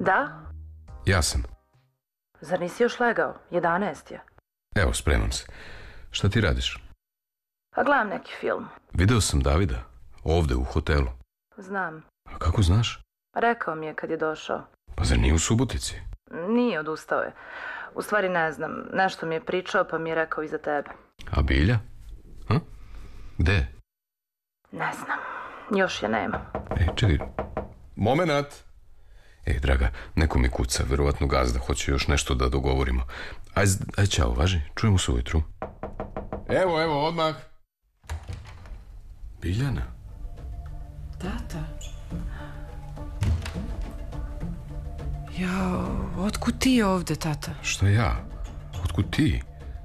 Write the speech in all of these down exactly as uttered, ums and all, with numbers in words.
Da? Ja sam. Zar nisi još legao? jedanaest je. Evo, spremam se. Šta ti radiš? Pa gledam neki film. Video sam Davida. Ovde, u hotelu. Znam. A kako znaš? Rekao mi je kad je došao. Pa zar nije u Subotici? Nije, odustao je. U stvari ne znam. Nešto mi je pričao pa mi je rekao i za tebe. A Bilja? Ha? Gde je? Ne znam. Još je nema. E, čekaj. Momenat. Ej, draga, neko mi kuca. Verovatno gazda. Hoće još nešto da dogovorimo. Aj, aj, čao, važi. Čujemo se ujutru. Evo, evo, odmah. Biljana. Tata. Jao, otkud ti ovde, tata? Šta ja? Otkud ti?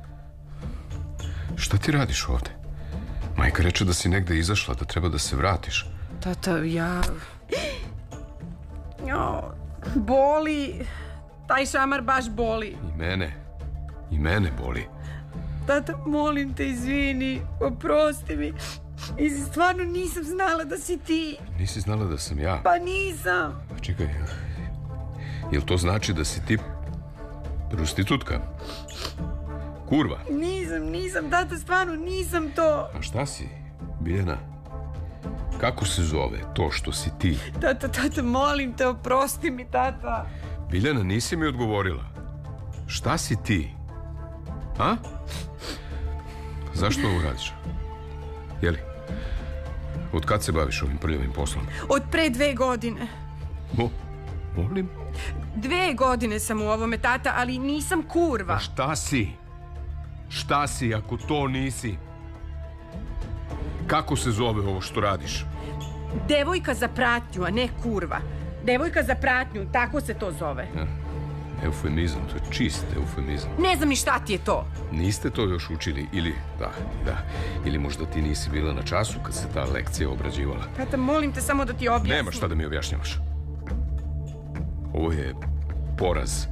Šta ti radiš ovde? Majka reče da si negde izašla, da treba da se vratiš. Tata, ja... Jao, boli. Taj šamar baš boli. I mene. I mene boli. Tata, molim te, izvini, oprosti mi. I stvarno nisam znala da si ti. Nisi znala da sam ja? Pa nisam. Čekaj, jel to znači da si ti prostitutka? Kurva? Nisam, nisam, tata, stvarno nisam to. A šta si, Biljana? Kako se zove to što si ti? Tata, tata, molim te, oprosti mi, tata. Biljana, nisi mi odgovorila. Šta si ti? A? Zašto ovo radiš? Jeli? Od kad se baviš ovim prljavim poslom? Od pre dve godine. Mo, molim? Dve godine sam u ovome, tata, ali nisam kurva. A šta si? Šta si ako to nisi? Kako se zove ovo što radiš? Devojka za pratnju, a ne kurva. Devojka za pratnju, tako se to zove. Ja, eufemizam, to je čist eufemizam. Ne znam ni šta ti je to. Niste to još učili, ili, da, da, ili možda ti nisi bila na času kad se ta lekcija obrađivala. Tata, molim te samo da ti objasnim. Nema šta da mi objašnjavaš. Ovo je poraz.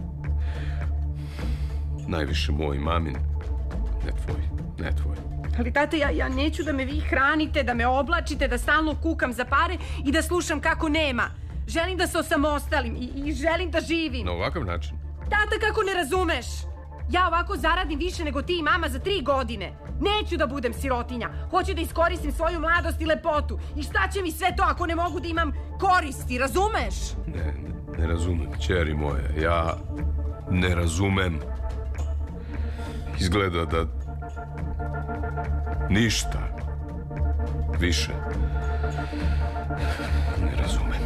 Najviše moj mamin, ne tvoj, ne tvoj. Ali tata, ja, ja neću da me vi hranite, da me oblačite, da stalno kukam za pare i da slušam kako nema. Želim da se osamostalim i, i želim da živim. Na ovakav način? Tata, kako ne razumeš? Ja ovako zaradim više nego ti i mama za tri godine. Neću da budem sirotinja. Hoću da iskoristim svoju mladost i lepotu. I šta će mi sve to ako ne mogu da imam koristi, razumeš? Ne, ne, ne razumem, ćeri moja. Ja ne razumem. Izgleda da ništa više ne razumem.